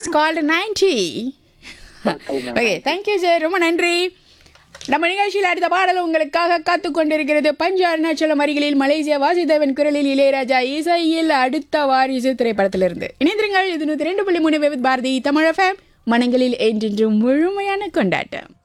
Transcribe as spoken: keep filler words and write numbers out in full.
It's called ninety. Okay, thank you sir, ரொம்ப நன்றி. நம்ம நிகழ்ச்சியில் அடுத்த பாடல் உங்களுக்காக காத்து கொண்டிருக்கிறது. பஞ்ச அருணாச்சலம் அருகிலில் மலேசியா வாசுதேவன் குரலில் இளையராஜா இசையில் அடுத்த வாரிசு திரைப்படத்திலிருந்து. இணைந்திருங்கள். இது நூற்றி ரெண்டு புள்ளி மூணு வித் பாரதி தமிழ் எஃப்எம். மனங்களில் என்றென்றும் முழுமையான கொண்டாட்டம்.